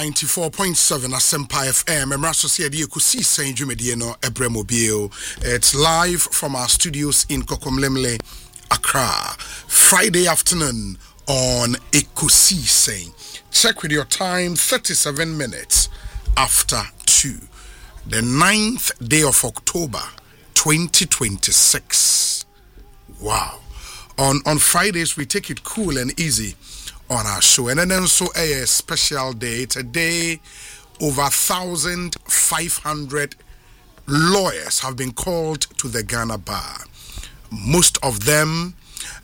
94.7 Asempa FM. Emraso Siadi Kusi Saint Jumedieno Ebremobile. It's live from our studios in Kokomlemle, Accra. Friday afternoon on Ekusi Saint. Check with your time, 37 minutes after 2. The 9th day of October, 2026. Wow. On Fridays, we take it cool and easy on our show. And then also a special day. Today, over 1,500 lawyers have been called to the Ghana Bar. Most of them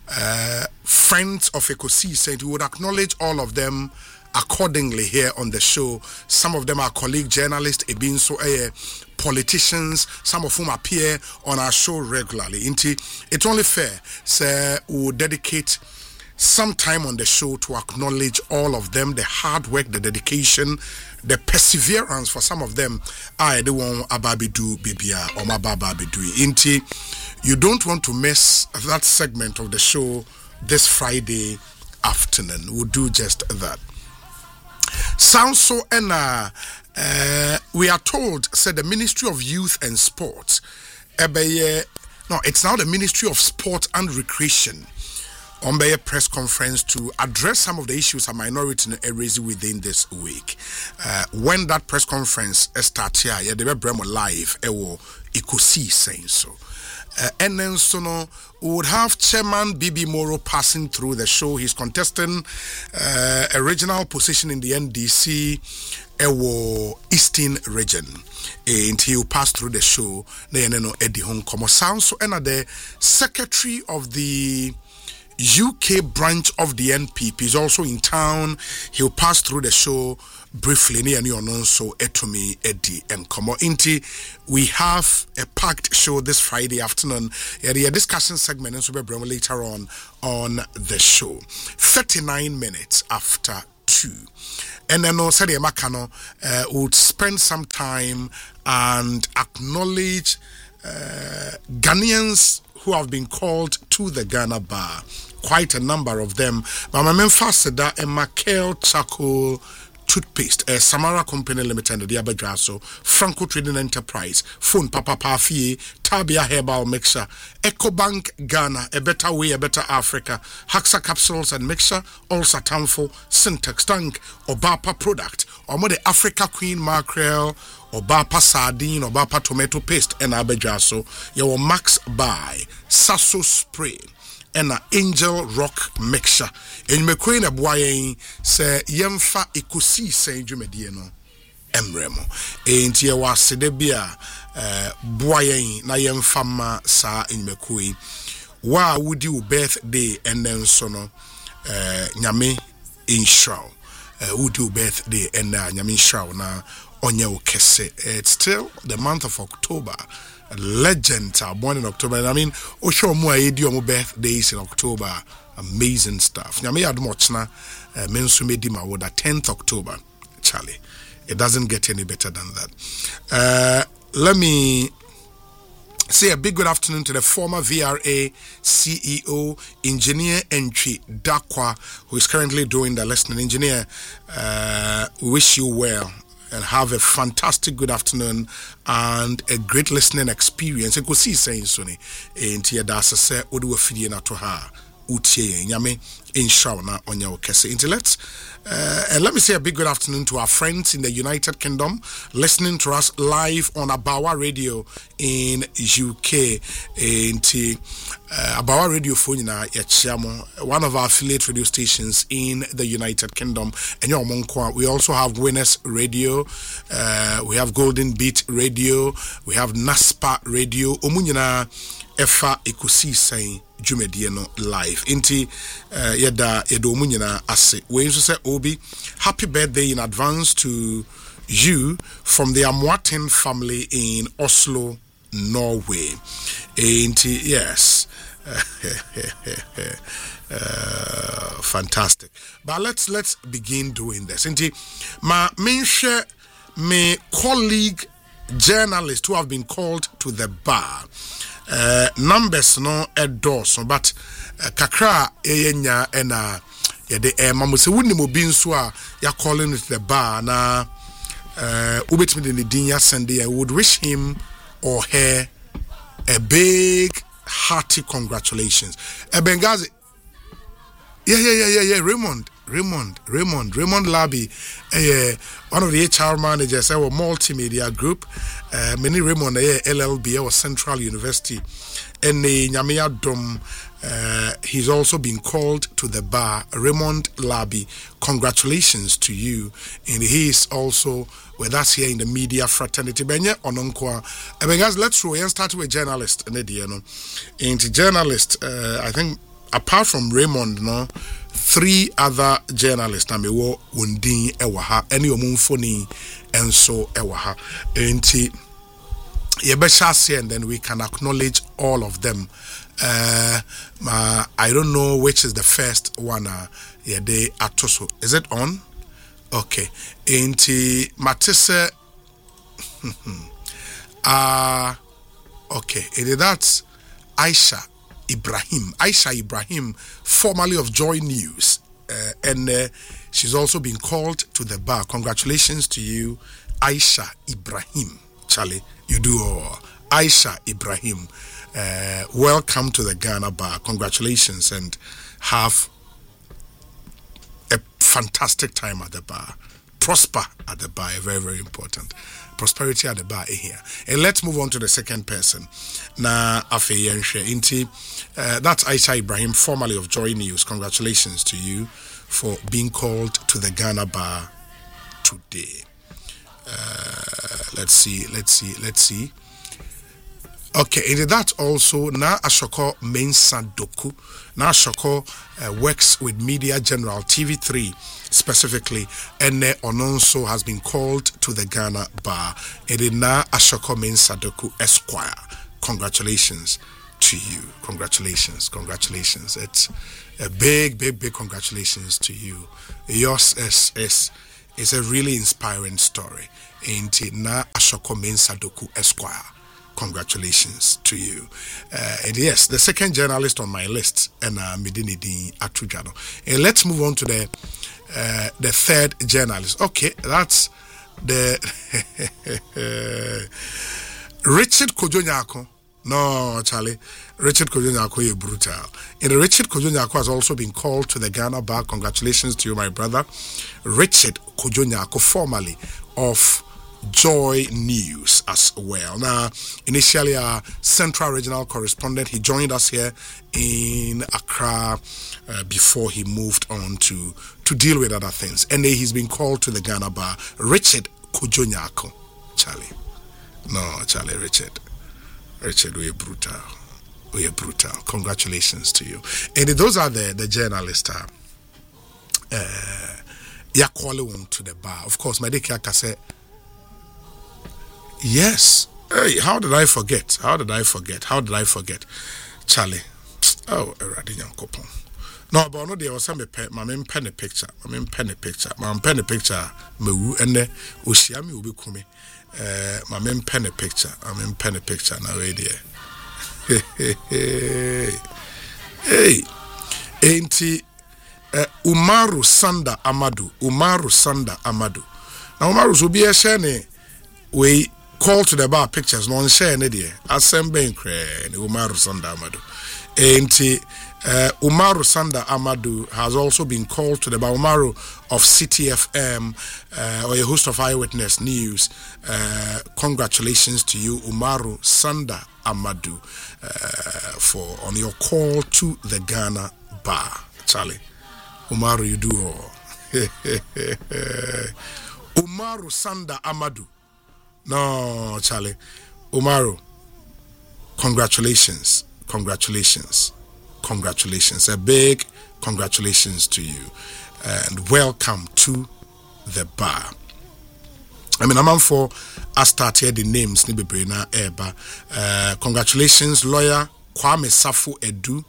friends of Ekusi said we would acknowledge all of them accordingly here on the show. Some of them are colleague journalists, Ebinso, politicians, some of whom appear on our show regularly. It's only fair, sir, we will dedicate some time on the show to acknowledge all of them, the hard work, the dedication, the perseverance for some of them. I the one ababidu bibia or mabababidu. You don't want to miss that segment of the show this Friday afternoon. We'll do just that. Sounds so we are told, said the Ministry of Youth and Sports. No, it's now the Ministry of Sport and Recreation on a press conference to address some of the issues a minority raised within this week. When that press conference starts here, they were live. Ekusi saying so. And then we would have Chairman Bibi Moro passing through the show. He's contesting a regional position in the NDC, Eastern region. And he will pass through the show. Then Eddie Hong Komo sounds so the Secretary of the UK branch of the NPP is also in town. He'll pass through the show briefly. So Etumi Eddie and Komo Inti. We have a packed show this Friday afternoon. A discussion segment and super later on the show. 39 minutes after 2. And then Sadi Makano would spend some time and acknowledge Ghanaians who have been called to the Ghana Bar. Quite a number of them. But my main faster a Mackel Charcoal Toothpaste, a Samara Company Limited, the Abadraso, Franco Trading Enterprise, Phone Papa Pafi, Tabia Herbal Mixture, EcoBank Ghana, A Better Way, A Better Africa, Haxa Capsules and Mixture, Also Tamfo, Syntax Tank, Obapa Product, or more the Africa Queen Mackerel, Obapa Sardine, Obapa Tomato Paste, and Abadraso, your Max Buy, Sasso Spray, and an Angel Rock Mixture. And me queen a boy say yemfa Ekusi Saint Jumedieno Emremo. And ye was sedebia boy na yemfa ma sa in me queen. Wa would you birthday and then sono nyame in shroud. Would you birthday and nyame in shroud na onye okese. It's still the month of October. Legends are born in October. And I mean, Osho Mua Edio birthdays in October. Amazing stuff. Nyame had much na Mensu Medima would 10th October. Charlie. It doesn't get any better than that. Let me say a big good afternoon to the former VRA CEO, Engineer Entry Dakwa, who is currently doing the listening. Engineer, we wish you well and have a fantastic good afternoon and a great listening experience. I could see saying Sonny, and Tia Dasa said, Odu Fidiana to her, Utie, Yame, in Shauna on your Kese Intellects. And let me say a big good afternoon to our friends in the United Kingdom, listening to us live on Abawa Radio in UK. And Abawa Radio phone one of our affiliate radio stations in the United Kingdom. And we also have Winners Radio, we have Golden Beat Radio, we have NASPA Radio, Omunyana Efa Ekusi saying Jumedieno live. Inti yeda omunyina ase. We also say Obi, happy birthday in advance to you from the Amwatin family in Oslo, Norway. Inti yes. Fantastic. But let's begin doing this. Inti ma mention me colleague journalists who have been called to the bar. Numbers no endorse, but kakra eyenya ena Yeah, the mamuse wouldn't mo bin so ya calling it the bar na ubet me the dinya Sunday. I would wish him or her a big hearty congratulations. Bengazi. Yeah. Raymond Labi, one of the HR managers our multimedia group. Many Raymond LLB or Central University, and Nyamia Dom. He's also been called to the bar. Raymond Labi, congratulations to you. And he is also with us here in the media fraternity. Benye Ononkwa. Guys, let's throw and start with a journalist. And journalist, I think apart from Raymond, no, 3 other journalists. Na me wo undin ewaha, any omunfoni and so ewaha. And and then we can acknowledge all of them. I don't know which is the first one. They atoso. Is it on? Okay. Inti Matisse. Okay. That's Aisha Ibrahim, formerly of Joy News, and she's also been called to the bar. Congratulations to you, Aisha Ibrahim. Charlie, you do all. Aisha Ibrahim, welcome to the Ghana bar. Congratulations and have a fantastic time at the bar. Prosper at the bar, very, very important. Prosperity at the bar here. And let's move on to the second person. Na Afeyenche Inti. That's Aisha Ibrahim, formerly of Joy News. Congratulations to you for being called to the Ghana bar today. Let's see. Okay, and that's also Na Ashoko Mensa Doku. Na Ashoko works with Media General TV3 specifically, and Ononso has been called to the Ghana bar. And Na Ashoko Mensa Doku Esquire. Congratulations to you. Congratulations. It's a big congratulations to you. Yours is a really inspiring story. And Na Ashoko Mensa Doku Esquire. Congratulations to you. And yes, the second journalist on my list, and Medinidi Atujano. And let's move on to the third journalist. Okay, that's the Richard Kojonyako. No, Charlie. Richard Kojonyako is brutal. And Richard Kojonyako has also been called to the Ghana bar. Congratulations to you, my brother. Richard Kojonyako, formerly of Joy News as well. Now, initially a Central Regional Correspondent, he joined us here in Accra before he moved on to deal with other things. And he's been called to the Ghana bar. Richard Kojonyako. Charlie. No, Charlie, Richard, we are brutal. Congratulations to you. And those are the journalists. Calling to the bar. Of course, my dear said, yes. Hey, how did I forget? Charlie. Oh, Radinyan Kopon. No, but no, there was some pen a picture. Pen a picture. Me and Usiami will be coming. My men pen a picture. Now, there. Hey. Ain't he? Umaru Sanda Amadu. Now, Umaru will be a shane. We call to the bar pictures. No one share any day. Assemble Umaru Sanda Amadu. Ain't he? Umaru Sanda Amadu has also been called to the bar. Umaru of CTFM, or a host of Eyewitness News. Congratulations to you, Umaru Sanda Amadu, for on your call to the Ghana bar. Charlie, Umaru, you do all. Umaru Sanda Amadu. No, Charlie. Umaru, congratulations. A big congratulations to you. And welcome to the bar. I'm for I started the names Nibebrina Eba. Congratulations, lawyer Kwame Safu Edu.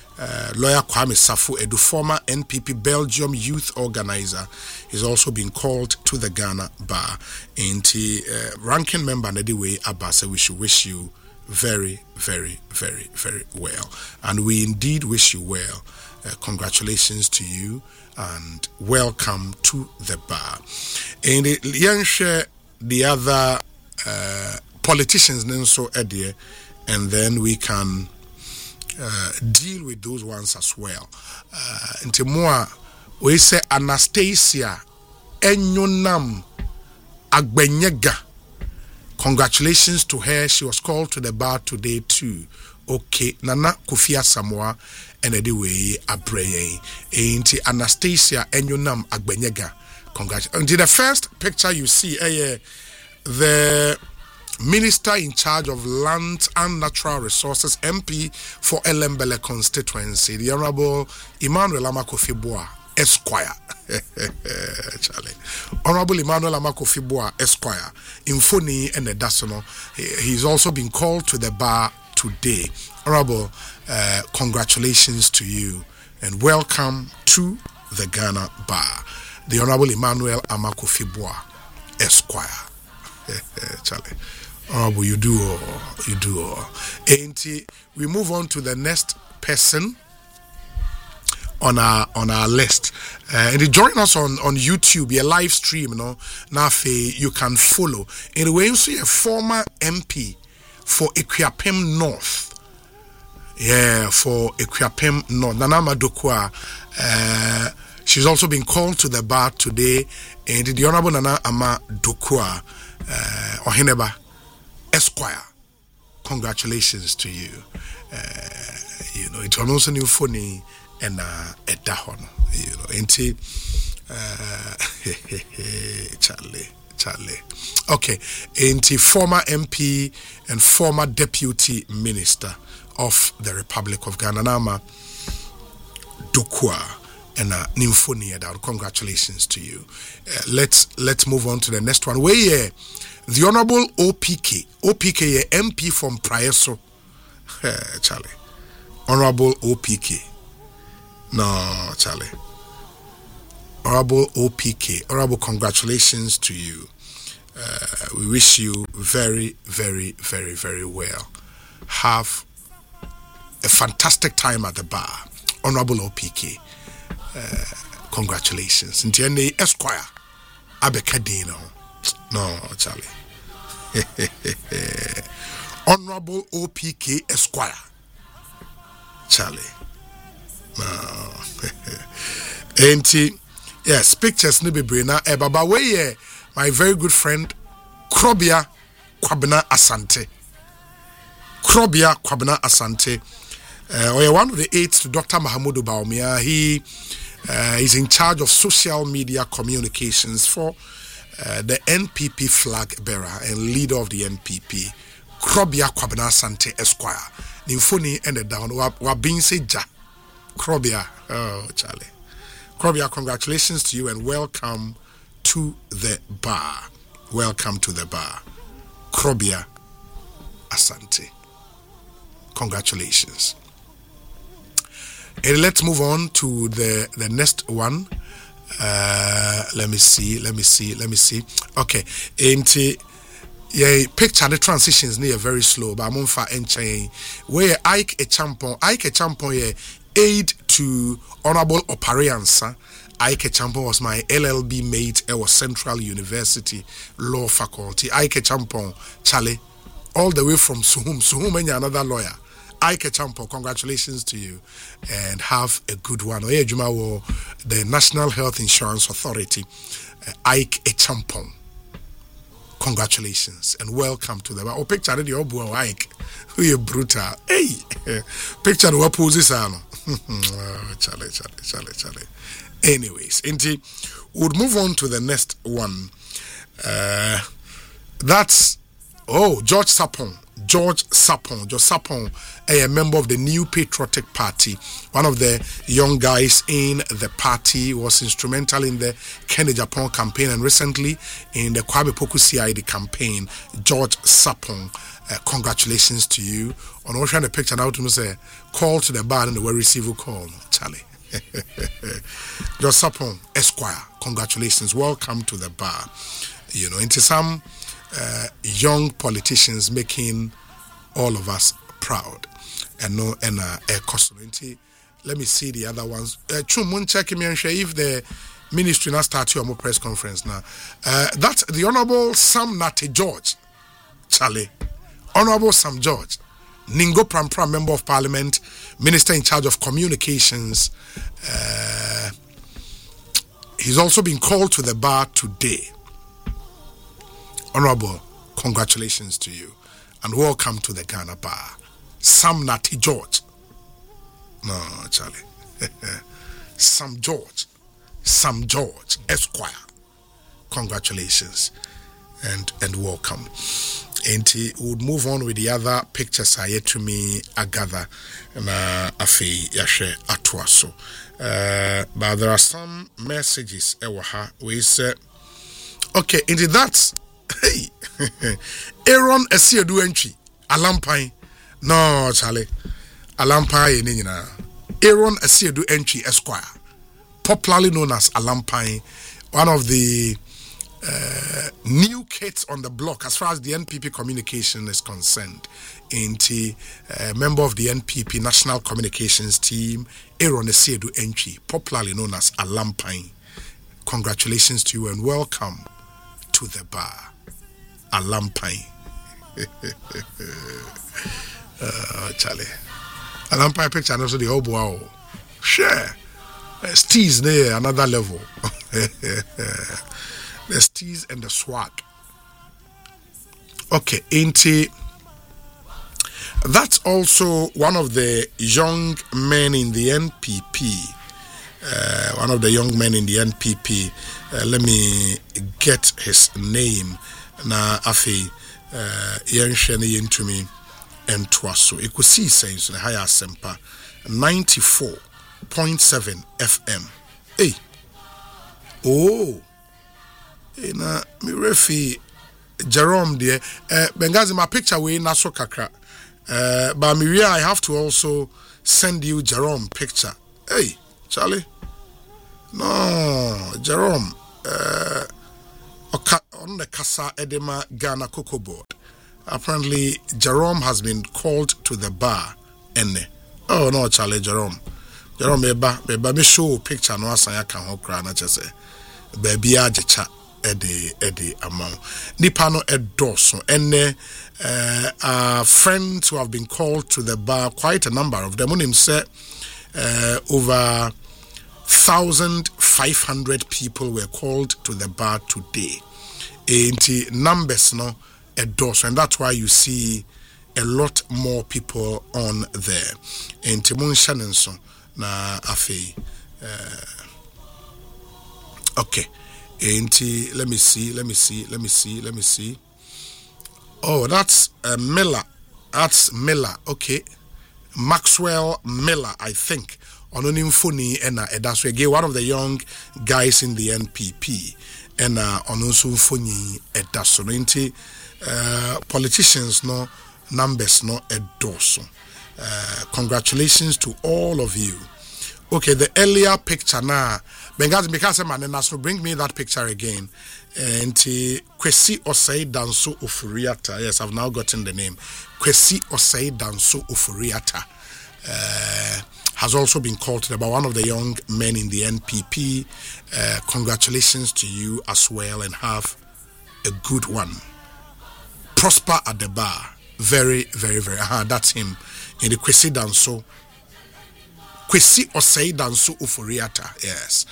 Former NPP Belgium youth organizer, is also been called to the Ghana bar. And ranking member Nediwe Abase, we should wish you very, very, very, very well. And we indeed wish you well. Congratulations to you and welcome to the bar. And the other politicians and then we can deal with those ones as well. Into more, we say Anastasia Enyonam Agbenyega. Congratulations to her. She was called to the bar today too. Okay, Nana Kufia Samoa and anyway Abreye. Ain't Anastasia Enyonam Agbenyega. Congratulations. The first picture you see, the Minister in charge of Land and Natural Resources, MP for Elembele constituency, the Honorable Emmanuel Amakofi-Boa, Esquire. Charlie. Honorable Emmanuel Amakofi-Boa, Esquire. Infoni and Edasono. He's also been called to the bar today. Honorable, congratulations to you and welcome to the Ghana Bar. The Honorable Emmanuel Amakofi-Boa, Esquire. Charlie. Honorable, you do all. And we move on to the next person on our list. And join us on YouTube, a live stream, now you can follow. Anyway, you see a former MP for Equiapem North. Yeah, for Equiapem North. Nana Madokwa. She's also been called to the bar today. And the Honorable Nana Ama Dokwa Oheneba Esquire. Congratulations to you. It's also new funny and a dahon. Charlie. Okay, into former MP and former Deputy Minister of the Republic of Ghana, Nama Dokwa and Nymphoni Edao. Congratulations to you. Let's move on to the next one. Where the Honorable OPK, MP from Praeso. Charlie. Honorable OPK. No, Charlie. Honorable OPK. Honorable, congratulations to you. We wish you very, very, very, very well. Have a fantastic time at the bar. Honorable OPK. Congratulations. Ntiende Esquire. Abekadino. No, Charlie. Honorable OPK Esquire. Charlie. No. Yes, pictures nibi brina. Baba weye, my very good friend Krobia Kwabena Asante. Krobia Kwabena Asante. One of the aides to Dr. Mahamudu Bawumia. He is in charge of social media communications for the NPP flag bearer and leader of the NPP, Krobia Kwabena Asante Esquire. Nymphoni ended down. Wabinse Krobia. Oh, Charlie. Krobia, congratulations to you and welcome to the bar. Welcome to the bar. Krobia Asante. Congratulations. And let's move on to the next one. Let me see. Okay. Picture the transitions near very slow, but I'm on fire and chain. Where Ike Echampon, aide to Honorable Opariansa. Ike Echampon was my LLB mate at Central University Law Faculty. Ike Echampon, Charlie, all the way from Suhum and another lawyer. Ike Echampon, congratulations to you and have a good one. The National Health Insurance Authority, Ike Echampon. Congratulations and welcome to the bar. Picture the Obu Ike. Who you brutal. Hey, picture the opposition. Charlie. Anyways, we'll move on to the next one. That's George Sapon. George Sapon, a member of the New Patriotic Party, one of the young guys in the party, was instrumental in the Kennedy Japan campaign and recently in the Kwame Poku CID campaign. George Sapon, congratulations to you. On Ocean, the picture now to say, call to the bar and we receive a call. Charlie. George Sapon, Esquire, congratulations. Welcome to the bar. Into some young politicians making all of us proud and a custom. Let me see the other ones. Chum, check me and share if the ministry now start your press conference now. That's the Honorable Sam Nate George. Charlie. Honorable Sam George. Ningo Prampra, Member of Parliament, Minister in charge of Communications. He's also been called to the bar today. Honorable, congratulations to you and welcome to the Ghana Bar. Sam Nate George. No, Charlie. Sam George, Esquire. Congratulations and welcome. And he would move on with the other pictures I yet to me agather na afi yashe atwaso. But there are some messages we say okay, into that hey Aaron Esiedu entry Alampai. No, Charlie. Alampai nina. Aaron Esiedu entry Esquire, popularly known as Alampai, one of the new kids on the block as far as the NPP communication is concerned. Into member of the NPP National Communications Team, Aaron Esiedu entry, popularly known as Alampai. Congratulations to you and welcome to the bar, Alampai. Charlie. Alampai picture and also the old wow. Share. Steez there, another level. The steez and the swag. Okay, into that's also one of the young men in the NPP. One of the young men in the NPP. Let me get his name. Na afi yenshene into me. And twaso ekusi says the higher sempa 94.7 FM. Hey, oh, na mi refi Jerome there. Bengazi my picture we na so kakra. But Miria, I have to also send you Jerome picture. Hey, Charlie. No, Jerome. On the Casa Edema Ghana Cocoa Board. Apparently, Jerome has been called to the bar. Oh no, Charlie, Jerome, beba me show picture no asanya kan ho kra na chese. Baby ajecha ede amount. Nipa no edoso. Friends who have been called to the bar, quite a number of them. Unim say over 1,500 people were called to the bar today. Enti numbers no. And that's why you see a lot more people on there. And Timon Shannonson na afi. Okay. And let me see. Oh, that's Miller. That's Miller. Okay. Maxwell Miller, I think. Ononimfoni ena that's one of the young guys in the NPP. And ononimfoni edasonenti. Politicians no numbers no edoso. Congratulations to all of you. Okay, the earlier picture now. Bengazi Mikase Manenaso, bring me that picture again. And Kwesi Osei Danso Ufuriata. Yes, I've now gotten the name. Kwesi Osei Danso Ufuriata has also been called to by one of the young men in the NPP. Congratulations to you as well and have a good one. Prosper at the bar. Very, very, very. That's him. In the Kwesi Danso. Kwesi Osei Danso Ufuriata. Yes.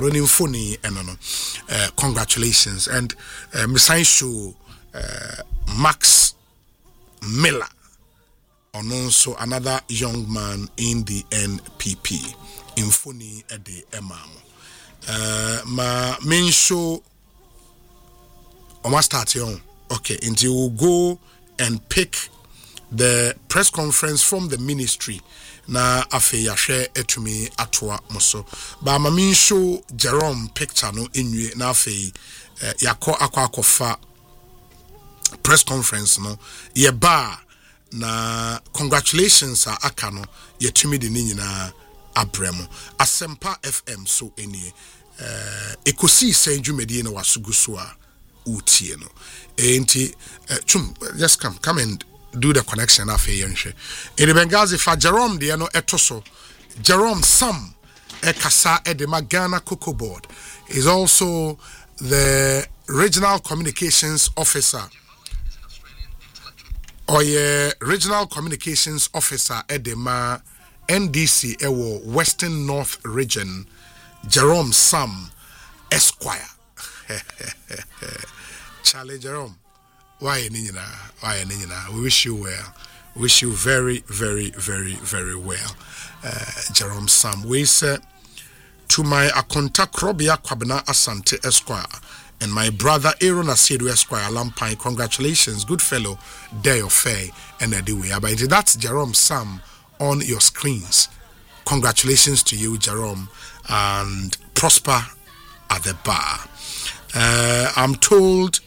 Congratulations. And Messiah Max Miller. And also another young man in the NPP. Infoni Ede Emam. Ma main show. Almost start on. Okay, and you will go and pick the press conference from the ministry. Na afe ya share etumi atwa moso. Ba mami show Jerome picture no inwe na afe yakọ akwa press conference no ye ba na congratulations aka no yetumi de ni nyina abremo Asempa FM so enie ekosi senjumedie na wasuguso a utie no enti chum just come and do the connection afa yenhwe in Bengazi fa Jerome de no etoso Jerome Sam Ekasa Edema Ghana Cocoa Board is also the Regional Communications Officer. Regional Communications Officer Edema NDC Ewo Western North Region, Jerome Sam Esquire. Charlie Jerome, why Nina? We wish you well. Wish you very, very, very, very well. Jerome Sam. We say to my Akonta Krobia Kwabena Asante Esquire and my brother Aaron Asedu Esquire Lampine, congratulations, good fellow, day of fair and Ediwe. But that's Jerome Sam on your screens. Congratulations to you, Jerome, and prosper at the bar. I'm told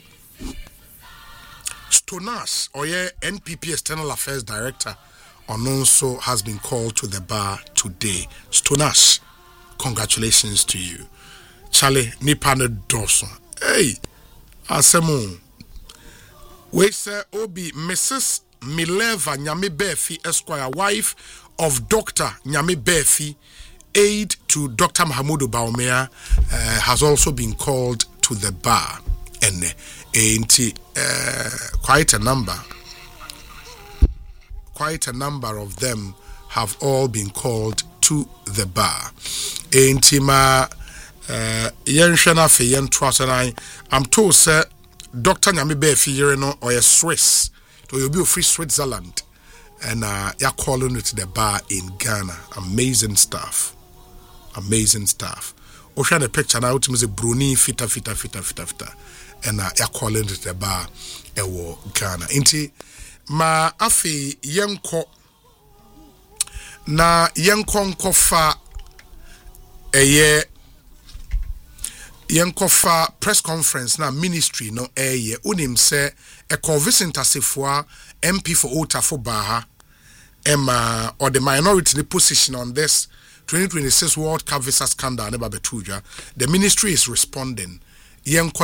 Stonas, NPP External Affairs Director, Ononso has been called to the bar today. Stonas, congratulations to you. Charlie Nipane Dawson. Hey, Asemu. We say Obi Mrs. Mileva Nyame Befi Esquire, wife of Dr. Nyame Befi, aide to Dr. Mahamudu Baumea, has also been called to the bar. And quite a number of them have all been called to the bar. I'm told, sir, Dr. Nyame Befi Yereno or a Swiss, to you be free Switzerland, and you're calling it to the bar in Ghana. Amazing stuff. Ocean a picture now to me Bruni fita. And you're calling it the bar ewo Ghana. Inti ma afi yenko na yenko nkofa yenkofa press conference na ministry no unim se Vincent Asifua MP for Otafo Baha Emma or the minority position on this 2026 World Cup visa scandal neba betuja. The ministry is responding. Next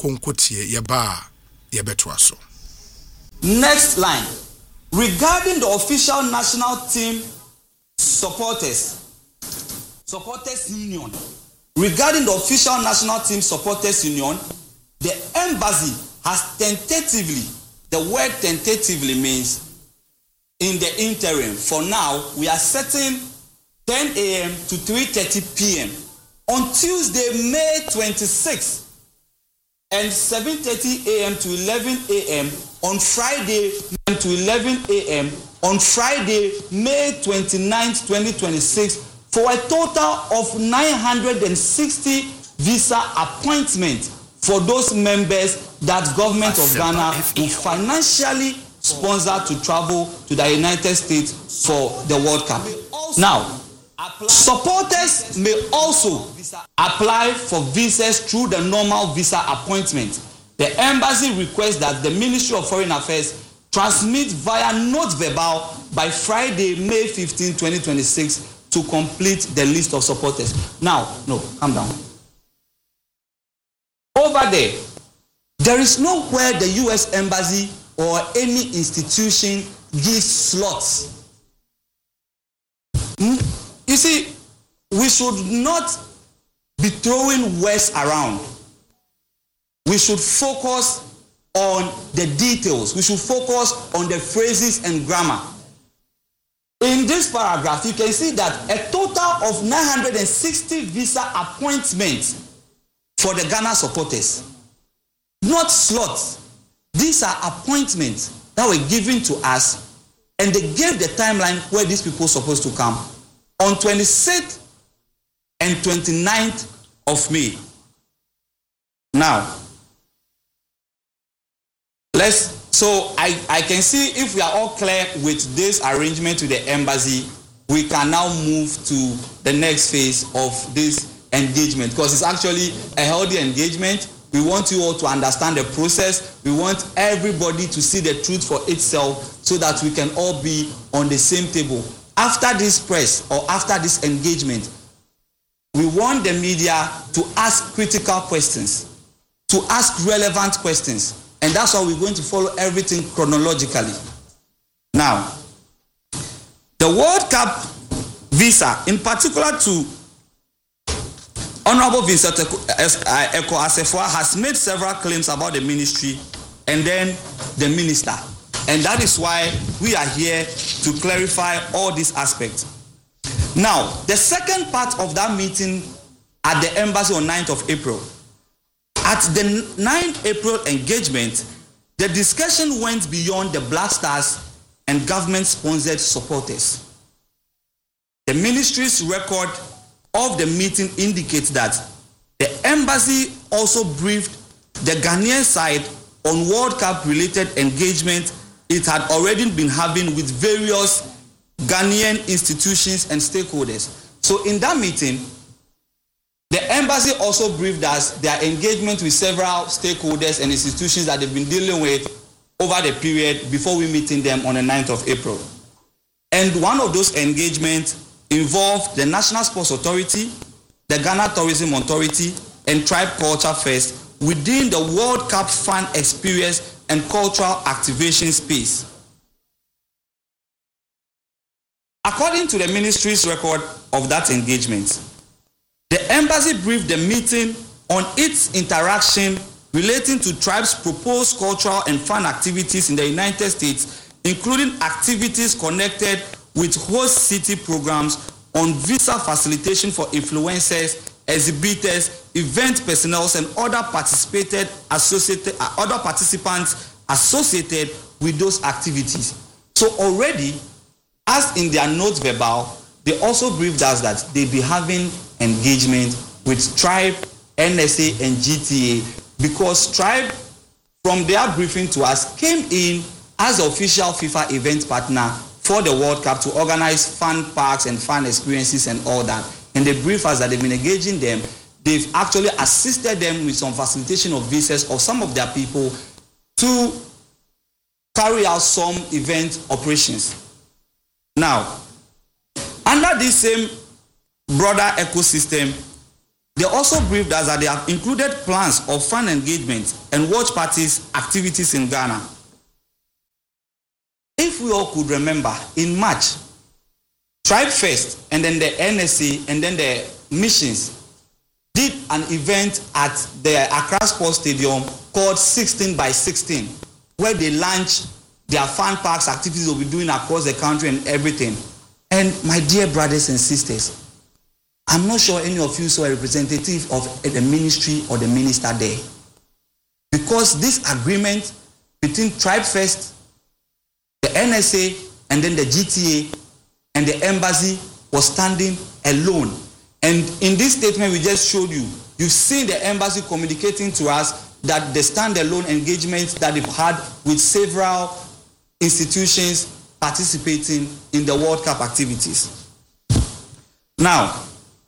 line. Regarding the official national team supporters union. Regarding the official national team supporters union, the embassy has tentatively, the word tentatively means in the interim. For now, we are setting 10 a.m. to 3:30 p.m. on Tuesday, May 26th. And 7:30 a.m. to 11 a.m. on Friday to 11 a.m. on Friday, May 29th, 2026, for a total of 960 visa appointments for those members that government of Ghana will financially sponsor to travel to the United States for the World Cup. Now, supporters may also apply for visas through the normal visa appointment. The embassy requests that the Ministry of Foreign Affairs transmit via note verbal by Friday, May 15, 2026 to complete the list of supporters. Now, no, calm down. Over there is nowhere the U.S. Embassy or any institution gives slots. You see, we should not be throwing words around. We should focus on the details. We should focus on the phrases and grammar. In this paragraph, you can see that a total of 960 visa appointments for the Ghana supporters. Not slots. These are appointments that were given to us, and they gave the timeline where these people are supposed to come. On 26th and 29th of May. Now, I can see if we are all clear with this arrangement to the embassy, we can now move to the next phase of this engagement, because it's actually a healthy engagement. We want you all to understand the process. We want everybody to see the truth for itself so that we can all be on the same table. After this press or after this engagement, we want the media to ask critical questions, to ask relevant questions. And that's why we're going to follow everything chronologically. Now, the World Cup visa, in particular to Honorable Vincent Eko Assefuah, has made several claims about the ministry and then the minister. And that is why we are here to clarify all these aspects. Now, the second part of that meeting at the embassy on 9th of April. At the 9th April engagement, the discussion went beyond the Black Stars and government-sponsored supporters. The ministry's record of the meeting indicates that the embassy also briefed the Ghanaian side on World Cup-related engagement it had already been having with various Ghanaian institutions and stakeholders. So in that meeting, the embassy also briefed us their engagement with several stakeholders and institutions that they've been dealing with over the period before we meeting them on the 9th of April. And one of those engagements involved the National Sports Authority, the Ghana Tourism Authority, and Tribe Culture Fest within the World Cup fan experience and cultural activation space. According to the ministry's record of that engagement, the embassy briefed the meeting on its interaction relating to tribes' proposed cultural and fan activities in the United States, including activities connected with host city programs on visa facilitation for influencers, exhibitors, event personnel, and other participants associated with those activities. So already, as in their note verbal, they also briefed us that they be having engagement with Tribe, NSA, and GTA, because Tribe, from their briefing to us, came in as the official FIFA event partner for the World Cup to organize fan parks and fan experiences and all that. And they briefed us that they've been engaging them. They've actually assisted them with some facilitation of visas of some of their people to carry out some event operations. Now, under this same broader ecosystem, they also briefed us that they have included plans of fan engagement and watch parties activities in Ghana. If we all could remember, in March, Tribe Fest and then the NSC and then the missions did an event at the Accra Sports Stadium called 16 by 16, where they launched their fan parks activities they'll be doing across the country and everything. And my dear brothers and sisters, I'm not sure any of you saw a representative of the ministry or the minister there. Because this agreement between Tribe Fest, the NSA, and then the GTA, and the embassy was standing alone. And in this statement we just showed you, you've seen the embassy communicating to us that the standalone engagements that they've had with several institutions participating in the World Cup activities. Now,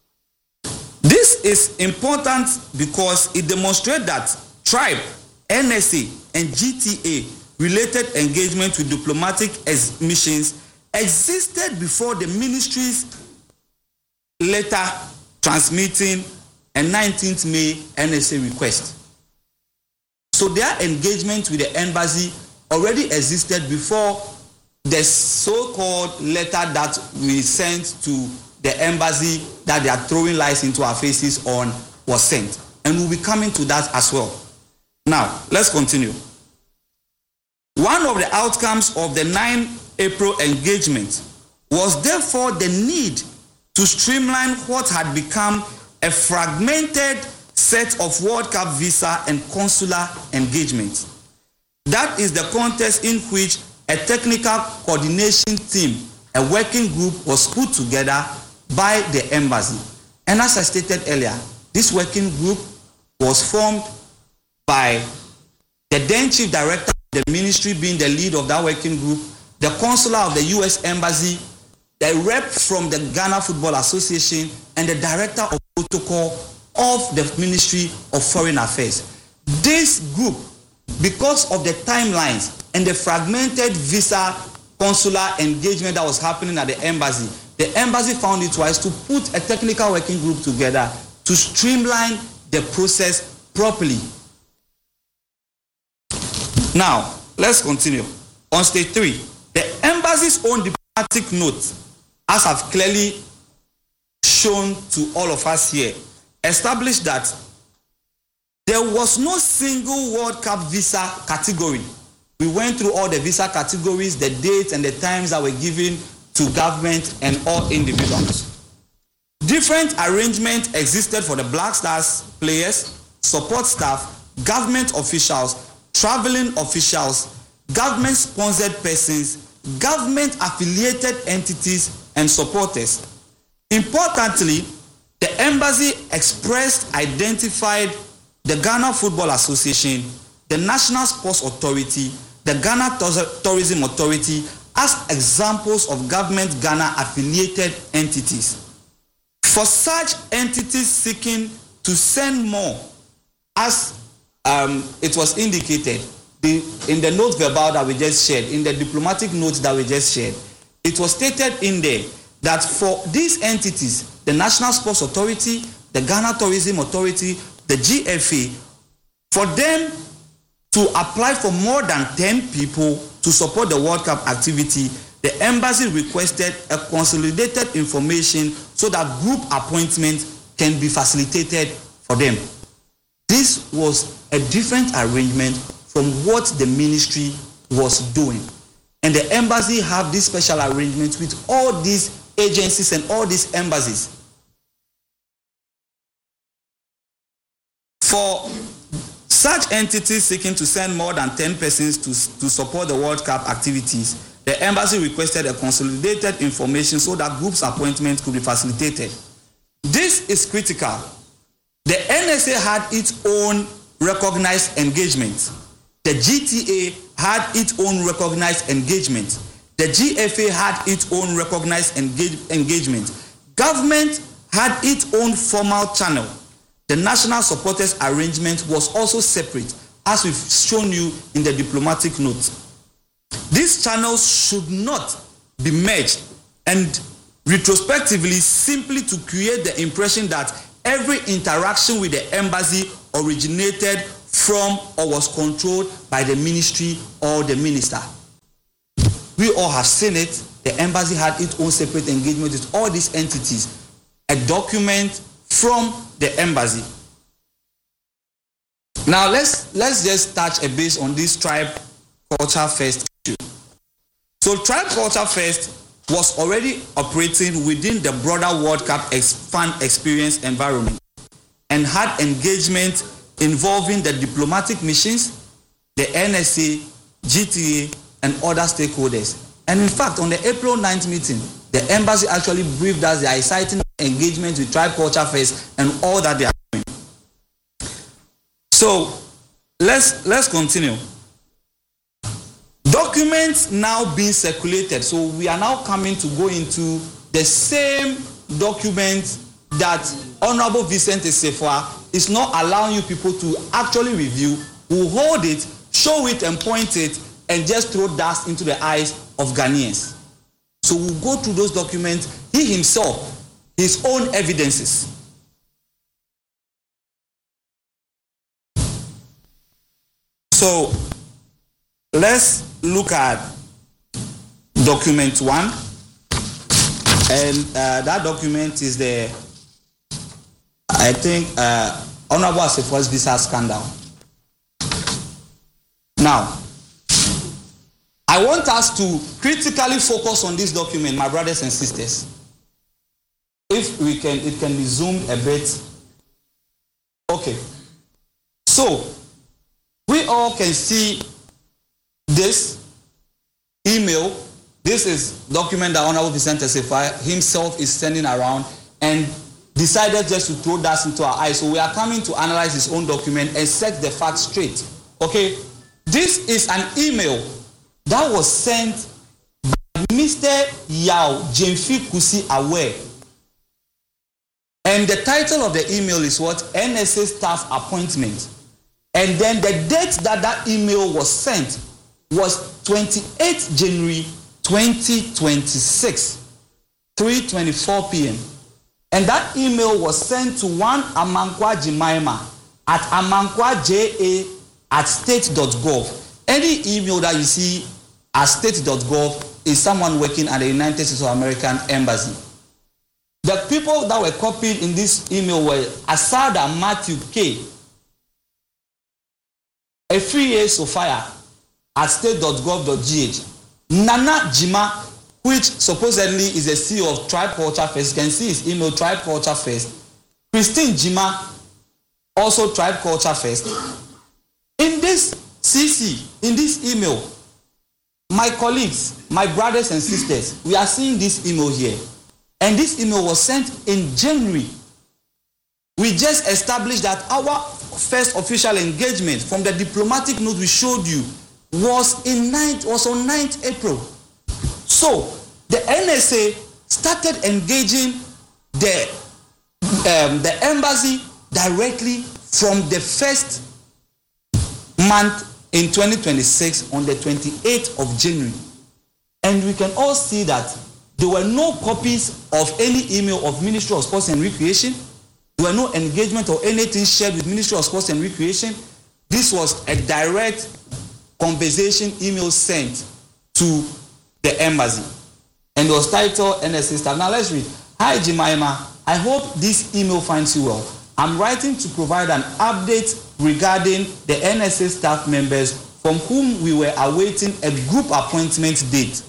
this is important because it demonstrates that Tribe, NSA, and GTA related engagement with diplomatic missions existed before the ministry's letter transmitting a 19th May NSA request. So their engagement with the embassy already existed before the so-called letter that we sent to the embassy that they are throwing lies into our faces on was sent. And we'll be coming to that as well. Now, let's continue. One of the outcomes of the 9 April engagement was therefore the need to streamline what had become a fragmented set of World Cup visa and consular engagements. That is the context in which a technical coordination team, a working group, was put together by the embassy. And as I stated earlier, this working group was formed by the then chief director of the ministry being the lead of that working group, the consular of the U.S. Embassy, the rep from the Ghana Football Association, and the director of protocol of the Ministry of Foreign Affairs. This group, because of the timelines and the fragmented visa consular engagement that was happening at the embassy found it wise to put a technical working group together to streamline the process properly. Now, let's continue. On stage 3, the embassy's own diplomatic note, as I've clearly shown to all of us here established that there was no single World Cup visa category. We went through all the visa categories, the dates and the times that were given to government and all individuals. Different arrangements existed for the Black Stars players, support staff, government officials, traveling officials, government-sponsored persons, government-affiliated entities, and supporters. Importantly, the embassy identified the Ghana Football Association, the National Sports Authority, the Ghana Tourism Authority as examples of government Ghana affiliated entities. For such entities seeking to send more, as it was indicated in the note verbal that we just shared, in the diplomatic notes that we just shared, it was stated in there that for these entities, the National Sports Authority, the Ghana Tourism Authority, the GFA, for them to apply for more than 10 people to support the World Cup activity, the embassy requested a consolidated information so that group appointment can be facilitated for them. This was a different arrangement from what the ministry was doing. And the embassy have this special arrangement with all these agencies and all these embassies. For such entities seeking to send more than 10 persons to support the World Cup activities, the embassy requested a consolidated information so that groups appointment could be facilitated. This is critical. The NSA had its own recognized engagement. The GTA had its own recognized engagement. The GFA had its own recognized engagement. Government had its own formal channel. The national supporters arrangement was also separate, as we've shown you in the diplomatic note. These channels should not be merged and retrospectively simply to create the impression that every interaction with the embassy originated from or was controlled by the ministry or the minister. We all have seen it. The embassy had its own separate engagement with all these entities. A document from the embassy. Now let's just touch a base on this Tribe Culture Fest issue. So Tribe Culture Fest was already operating within the broader World Cup fan experience environment and had engagement involving the diplomatic missions, the NSA, GTA, and other stakeholders. And in fact, on the April 9th meeting, the embassy actually briefed us their exciting engagement with Tribe Culture Fest and all that they are doing. So let's continue. Documents now being circulated. So we are now coming to go into the same document that Honorable Vincent Assefuah is not allowing you people to actually review. We'll hold it, show it and point it, and just throw dust into the eyes of Ghanaians. So we'll go through those documents, he himself, his own evidences. So let's look at document 1. And that document is the, I think, Honorable Assefuah's visa scandal. Now, I want us to critically focus on this document, my brothers and sisters. If we can, it can be zoomed a bit. Okay. So, we all can see this email. This is document that Honorable Vincent Assefuah himself is sending around and decided just to throw that into our eyes. So we are coming to analyze his own document and set the facts straight. Okay? This is an email that was sent by Mr. Yao Jemfi Kusi Aware. And the title of the email is what? NSA staff appointment. And then the date that that email was sent was 28 January 2026, 3:24 p.m. And that email was sent to one Amankwa Jemima at amankwaja@state.gov. Any email that you see at state.gov is someone working at the United States of American Embassy. The people that were copied in this email were Asada Matthew K, Efriye Sophia at state.gov.gh, Nana Jima, which supposedly is the CEO of Tribe Culture First. You can see his email, Tribe Culture First. Christine Jima, also Tribe Culture First. In this CC, in this email, my colleagues, my brothers and sisters, we are seeing this email here. And this email was sent in January. We just established that our first official engagement from the diplomatic note we showed you was on 9th April. So the NSA started engaging the embassy directly from the first month in 2026 on the 28th of January. And we can all see that there were no copies of any email of Ministry of Sports and Recreation. There were no engagement or anything shared with Ministry of Sports and Recreation. This was a direct conversation email sent to the embassy. And it was titled NSA staff. Now let's read. Hi Jemima, I hope this email finds you well. I'm writing to provide an update regarding the NSA staff members from whom we were awaiting a group appointment date.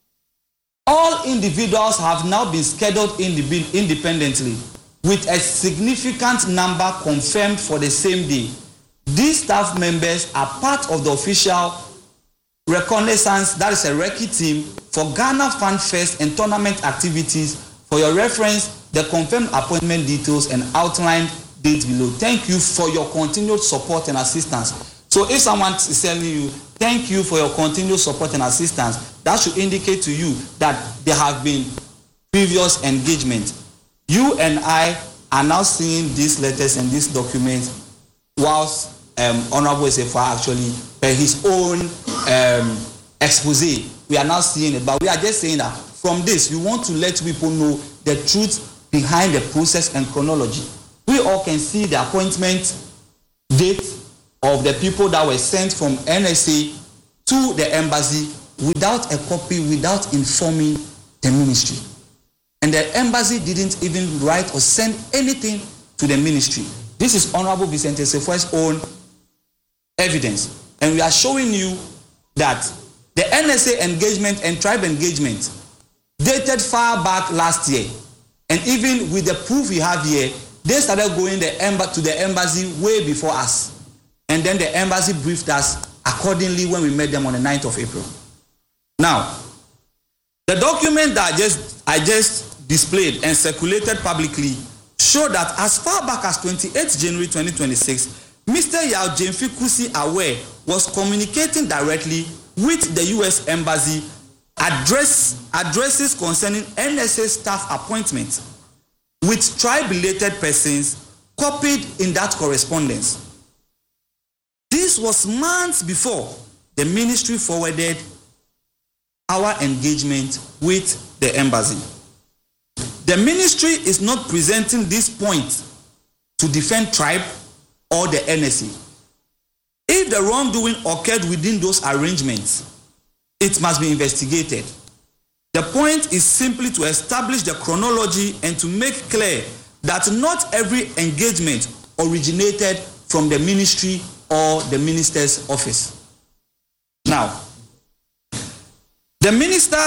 All individuals have now been scheduled independently, with a significant number confirmed for the same day. These staff members are part of the official reconnaissance, that is a recce team, for Ghana Fan Fest and tournament activities. For your reference, the confirmed appointment details and outlined dates below. Thank you for your continued support and assistance. So if someone is telling you, thank you for your continued support and assistance, that should indicate to you that there have been previous engagement. You and I are now seeing these letters and these documents whilst Honorable Esefwa actually, his own expose. We are now seeing it, but we are just saying that from this, we want to let people know the truth behind the process and chronology. We all can see the appointment date of the people that were sent from NSA to the embassy without a copy, without informing the ministry. And the embassy didn't even write or send anything to the ministry. This is Honorable Vicente Esefwa's own evidence. And we are showing you that the NSA engagement and tribe engagement dated far back last year. And even with the proof we have here, they started going to the embassy way before us. And then the embassy briefed us accordingly when we met them on the 9th of April. Now, the document that I just displayed and circulated publicly showed that as far back as 28th January 2026, Mr. Yao Jemfi Kusi Aware was communicating directly with the U.S. Embassy addresses concerning NSA staff appointments with tribe-related persons copied in that correspondence. This was months before the ministry forwarded our engagement with the embassy. The ministry is not presenting this point to defend tribe or the NSA. If the wrongdoing occurred within those arrangements, it must be investigated. The point is simply to establish the chronology and to make clear that not every engagement originated from the ministry or the minister's office. Now, the minister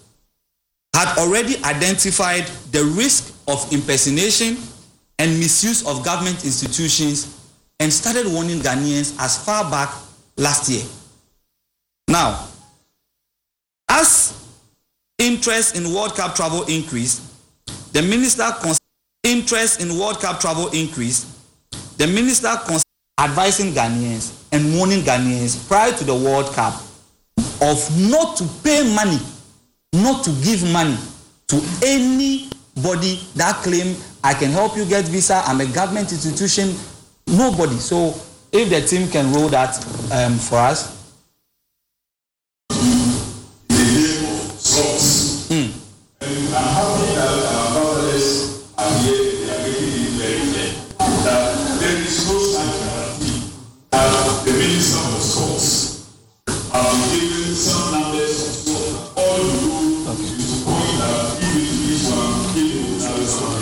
had already identified the risk of impersonation and misuse of government institutions and started warning Ghanaians as far back last year. Now, as interest in World Cup travel increased, the minister advising Ghanaians and warning Ghanaians prior to the World Cup of not to pay money, not to give money to anybody that claim I can help you get visa, I'm a government institution. Nobody. So if the team can roll that for us. And I'm happy that our brothers are here. They are making it very clear that there is no such guarantee that the minister of sports have been given some numbers of sports. All you do is to point out, give it to this one, give it to that one.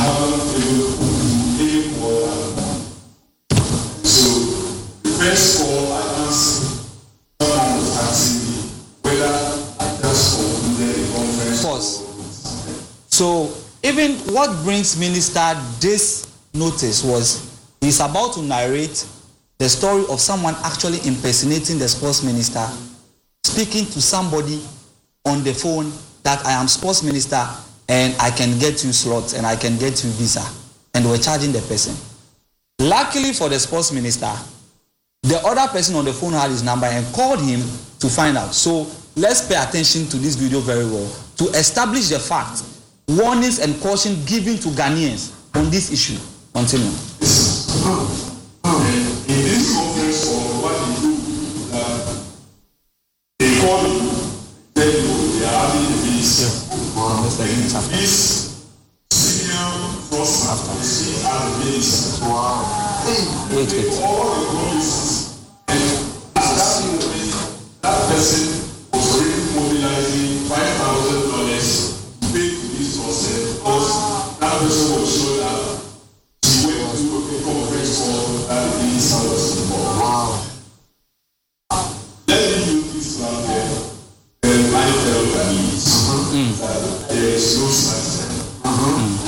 haven't able to do any more than so the first call I answered, someone was asking me whether I just concluded the conference. Pause. So even what brings Minister this notice was he's about to narrate the story of someone actually impersonating the sports minister, speaking to somebody on the phone that I am sports minister and I can get you slots and I can get you visa, and we're charging the person. Luckily for the sports minister, the other person on the phone had his number and called him to find out. So let's pay attention to this video very well to establish the fact, warnings and caution given to Ghanaians on this issue. Continue. In this conference call, what they do is that they call you, tell you they are having a minister. This senior trust they see as a minister. Wait. All the promises. And that person was already mobilizing $5,000 to pay to this person because that person was sure that she went to a conference call that the minister was involved. Wow. Let me use this one there. Then I tell Ghanaians that there is no such thing.